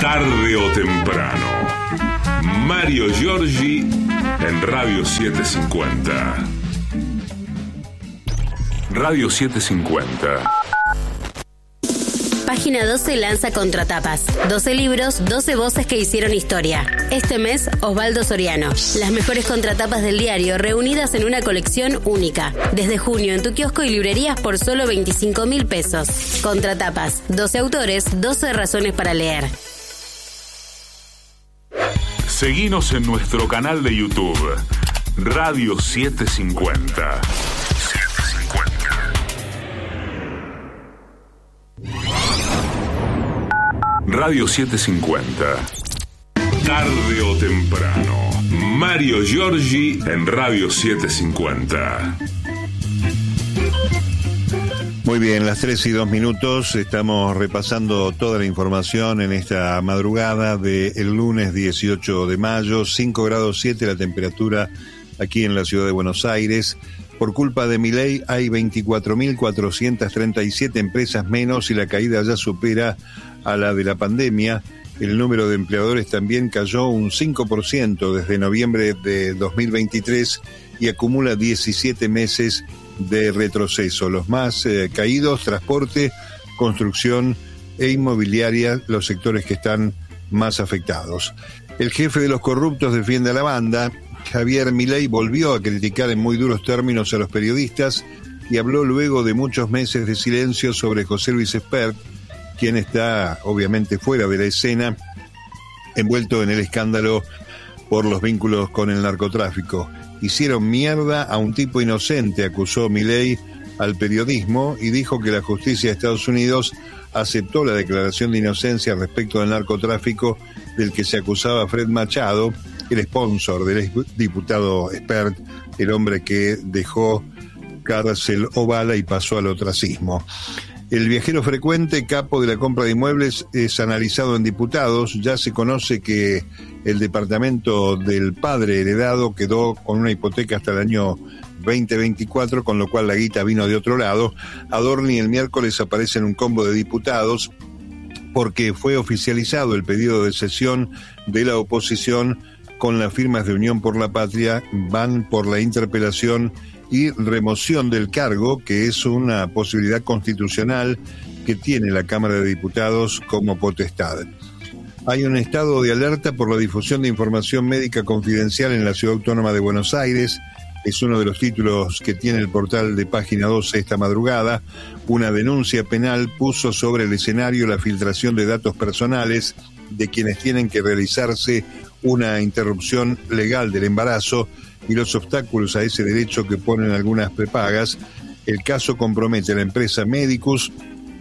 Tarde o temprano. Mario Giorgi en Radio 750. Radio 750. Página 12 lanza Contratapas. 12 libros, 12 voces que hicieron historia. Este mes, Osvaldo Soriano. Las mejores contratapas del diario reunidas en una colección única. Desde junio en tu kiosco y librerías por solo 25.000 pesos. Contratapas. 12 autores, 12 razones para leer. Seguinos en nuestro canal de YouTube. Radio 750. Radio 750. Tarde o temprano. Mario Giorgi en Radio 750. Muy bien, las 3:02. Estamos repasando toda la información en esta madrugada del lunes 18 de mayo. 5 grados 7 la temperatura aquí en la ciudad de Buenos Aires. Por culpa de Milei hay 24.437 empresas menos y la caída ya supera a la de la pandemia. El número de empleadores también cayó un 5% desde noviembre de 2023 y acumula 17 meses de retroceso. Los más caídos, transporte, construcción e inmobiliaria, los sectores que están más afectados. El jefe de los corruptos defiende a la banda. Javier Milei volvió a criticar en muy duros términos a los periodistas y habló luego de muchos meses de silencio sobre José Luis Espert, quien está obviamente fuera de la escena, envuelto en el escándalo por los vínculos con el narcotráfico. Hicieron mierda a un tipo inocente, acusó Milei al periodismo y dijo que la justicia de Estados Unidos aceptó la declaración de inocencia respecto del narcotráfico del que se acusaba a Fred Machado, el sponsor del exdiputado Espert, el hombre que dejó cárcel o bala y pasó al ostracismo. El viajero frecuente, capo de la compra de inmuebles, es analizado en diputados. Ya se conoce que el departamento del padre heredado quedó con una hipoteca hasta el año 2024, con lo cual la guita vino de otro lado. Adorni el miércoles aparece en un combo de diputados porque fue oficializado el pedido de cesión de la oposición con las firmas de Unión por la Patria. Van por la interpelación y remoción del cargo, que es una posibilidad constitucional que tiene la Cámara de Diputados como potestad. Hay un estado de alerta por la difusión de información médica confidencial en la Ciudad Autónoma de Buenos Aires. Es uno de los títulos que tiene el portal de Página 12 esta madrugada. Una denuncia penal puso sobre el escenario la filtración de datos personales de quienes tienen que realizarse una interrupción legal del embarazo y los obstáculos a ese derecho que ponen algunas prepagas. El caso compromete a la empresa Medicus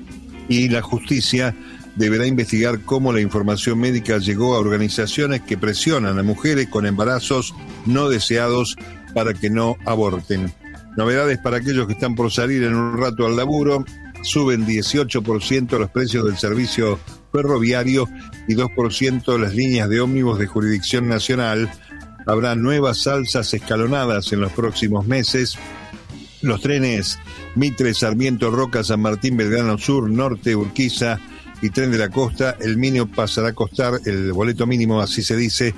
y la justicia deberá investigar cómo la información médica llegó a organizaciones que presionan a mujeres con embarazos no deseados para que no aborten. Novedades para aquellos que están por salir en un rato al laburo. Suben 18% los precios del servicio ferroviario y 2% las líneas de ómnibus de jurisdicción nacional. Habrá nuevas alzas escalonadas en los próximos meses. Los trenes Mitre, Sarmiento, Roca, San Martín, Belgrano Sur, Norte, Urquiza y Tren de la Costa, el mínimo pasará a costar, el boleto mínimo, así se dice,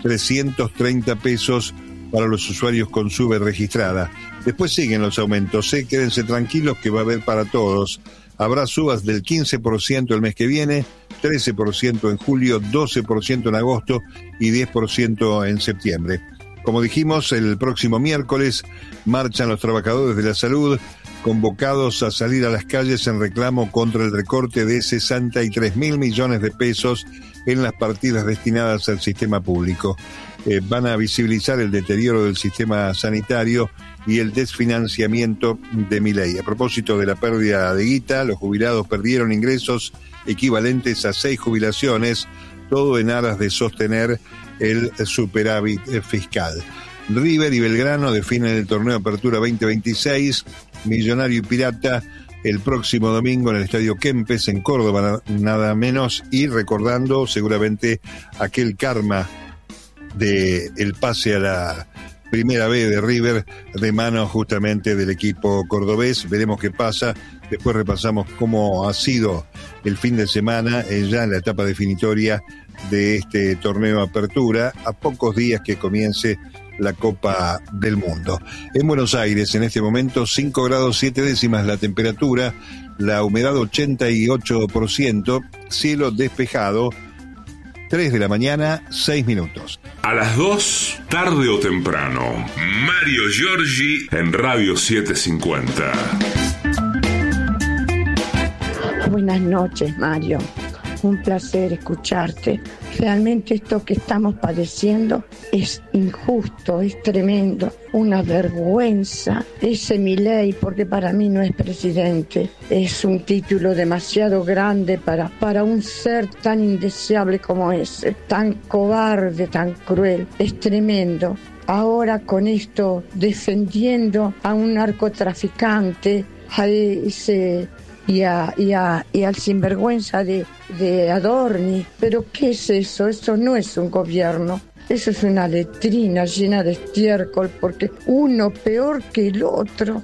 330 pesos para los usuarios con SUBE registrada. Después siguen los aumentos, quédense tranquilos que va a haber para todos. Habrá subas del 15% el mes que viene, 13% en julio, 12% en agosto y 10% en septiembre. Como dijimos, el próximo miércoles marchan los trabajadores de la salud, convocados a salir a las calles en reclamo contra el recorte de 63.000 millones de pesos en las partidas destinadas al sistema público. Van a visibilizar el deterioro del sistema sanitario y el desfinanciamiento de Milei. A propósito de la pérdida de guita, los jubilados perdieron ingresos equivalentes a 6 jubilaciones, todo en aras de sostener el superávit fiscal. River y Belgrano definen el torneo Apertura 2026, Millonario y Pirata el próximo domingo en el Estadio Kempes en Córdoba, nada menos, y recordando seguramente aquel karma de el pase a la Primera B de River de mano justamente del equipo cordobés. Veremos qué pasa. Después repasamos cómo ha sido el fin de semana, ya en la etapa definitoria de este torneo Apertura, a pocos días que comience la Copa del Mundo. En Buenos Aires, en este momento, 5 grados 7 décimas la temperatura, la humedad 88%, cielo despejado, 3 de la mañana, 6 minutos. A las 2, tarde o temprano, Mario Giorgi en Radio 750. Buenas noches, Mario. Un placer escucharte. Realmente esto que estamos padeciendo es injusto, es tremendo, una vergüenza. Ese Milei, porque para mí no es presidente, es un título demasiado grande para un ser tan indeseable como ese, tan cobarde, tan cruel. Es tremendo. Ahora con esto, defendiendo a un narcotraficante, a ese... Y al sinvergüenza de Adorni. ¿Pero qué es eso? Eso no es un gobierno. Eso es una letrina llena de estiércol, porque uno peor que el otro,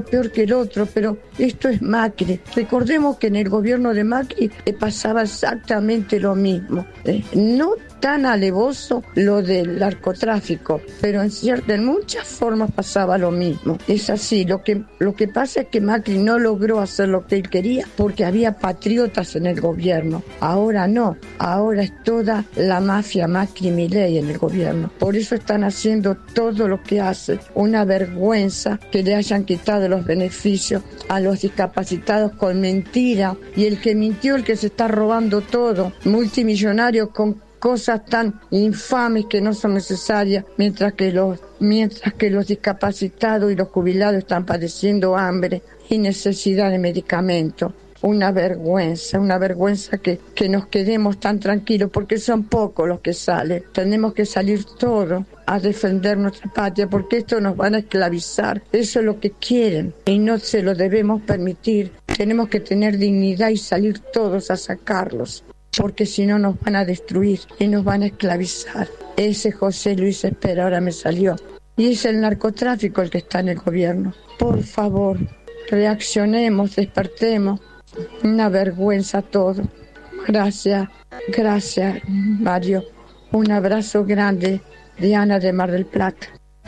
pero esto es Macri. Recordemos que en el gobierno de Macri pasaba exactamente lo mismo. No tan alevoso lo del narcotráfico, pero en muchas formas pasaba lo mismo. Es así, lo que pasa es que Macri no logró hacer lo que él quería porque había patriotas en el gobierno. Ahora no, ahora es toda la mafia Macri-Milei en el gobierno. Por eso están haciendo todo lo que hacen. Una vergüenza que le hayan quitado los beneficios a los discapacitados con mentira, y el que mintió, el que se está robando todo, multimillonario con cosas tan infames que no son necesarias, mientras que los discapacitados y los jubilados están padeciendo hambre y necesidad de medicamentos. Una vergüenza que nos quedemos tan tranquilos, porque son pocos los que salen. Tenemos que salir todos a defender nuestra patria, porque esto nos van a esclavizar. Eso es lo que quieren y no se lo debemos permitir. Tenemos que tener dignidad y salir todos a sacarlos, porque si no nos van a destruir y nos van a esclavizar. Ese José Luis Espera ahora me salió. Y es el narcotráfico el que está en el gobierno. Por favor, reaccionemos, despertemos. Una vergüenza todo. Gracias, Mario. Un abrazo grande, Diana de Mar del Plata.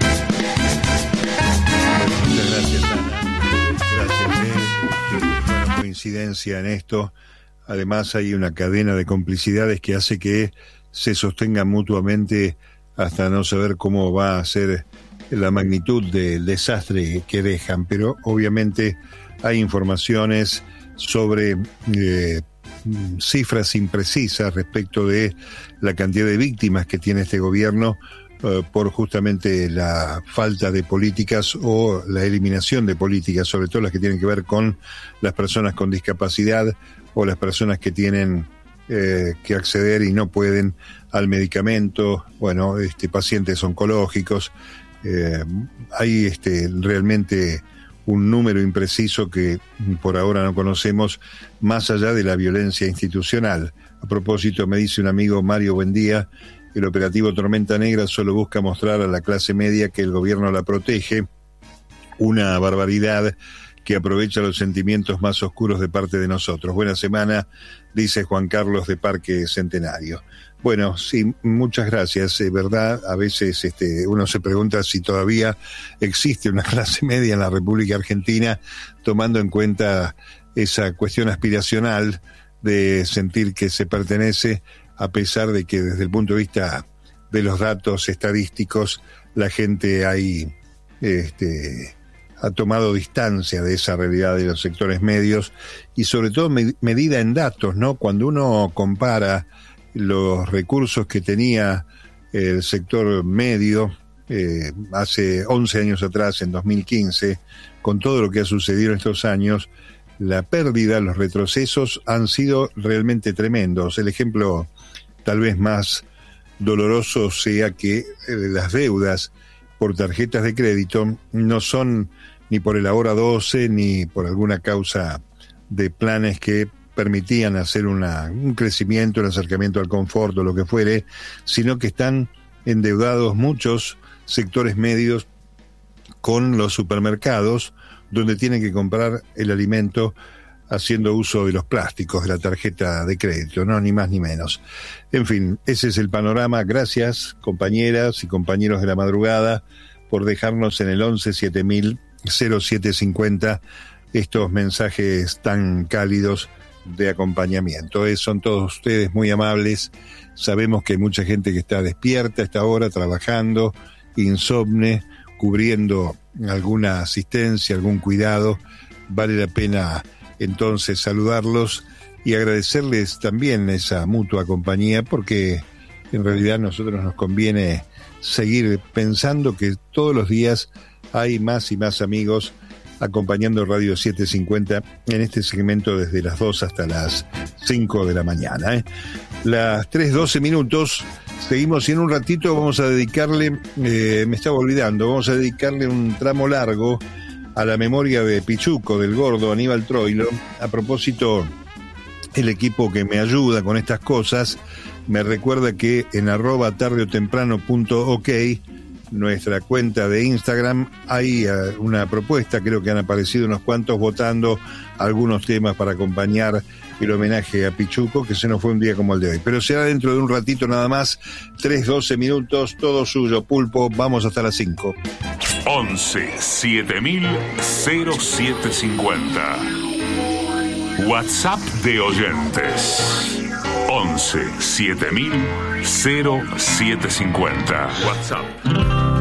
Muchas gracias, Ana. Gracias. Bueno, coincidencia en esto. Además hay una cadena de complicidades que hace que se sostengan mutuamente hasta no saber cómo va a ser la magnitud del desastre que dejan. Pero obviamente hay informaciones sobre cifras imprecisas respecto de la cantidad de víctimas que tiene este gobierno por justamente la falta de políticas o la eliminación de políticas, sobre todo las que tienen que ver con las personas con discapacidad o las personas que tienen que acceder y no pueden al medicamento, bueno, pacientes oncológicos. Hay realmente un número impreciso que por ahora no conocemos, más allá de la violencia institucional. A propósito, me dice un amigo, Mario, buen día, el operativo Tormenta Negra solo busca mostrar a la clase media que el gobierno la protege, una barbaridad que aprovecha los sentimientos más oscuros de parte de nosotros. Buena semana, dice Juan Carlos de Parque Centenario. Bueno, sí, muchas gracias, verdad, a veces uno se pregunta si todavía existe una clase media en la República Argentina, tomando en cuenta esa cuestión aspiracional de sentir que se pertenece, a pesar de que desde el punto de vista de los datos estadísticos, la gente ahí ha tomado distancia de esa realidad de los sectores medios y sobre todo medida en datos, ¿no? Cuando uno compara los recursos que tenía el sector medio hace 11 años atrás, en 2015, con todo lo que ha sucedido en estos años, la pérdida, los retrocesos han sido realmente tremendos. El ejemplo tal vez más doloroso sea que las deudas por tarjetas de crédito no son ni por el Ahora 12 ni por alguna causa de planes que permitían hacer un crecimiento, un acercamiento al confort o lo que fuere, sino que están endeudados muchos sectores medios con los supermercados, donde tienen que comprar el alimento haciendo uso de los plásticos de la tarjeta de crédito, no, ni más ni menos. En fin, ese es el panorama. Gracias, compañeras y compañeros de la madrugada, por dejarnos en el 11 7000 0750 estos mensajes tan cálidos de acompañamiento. Son todos ustedes muy amables. Sabemos que hay mucha gente que está despierta a esta hora, trabajando, insomne, cubriendo alguna asistencia, algún cuidado. Vale la pena entonces saludarlos y agradecerles también esa mutua compañía, porque en realidad a nosotros nos conviene seguir pensando que todos los días hay más y más amigos acompañando Radio 750 en este segmento desde las 2 hasta las 5 de la mañana. Las 3:12 minutos, seguimos y en un ratito vamos a dedicarle, me estaba olvidando, vamos a dedicarle un tramo largo a la memoria de Pichuco, del gordo Aníbal Troilo. A propósito, el equipo que me ayuda con estas cosas me recuerda que en @tardeotemprano.ok, nuestra cuenta de Instagram, hay una propuesta, creo que han aparecido unos cuantos votando algunos temas para acompañar el homenaje a Pichuco, que se nos fue un día como el de hoy. Pero será dentro de un ratito nada más. 3:12 minutos, todo suyo, Pulpo, vamos hasta las 5. 11 7000 0750. WhatsApp de oyentes. 11 7000 0750. WhatsApp.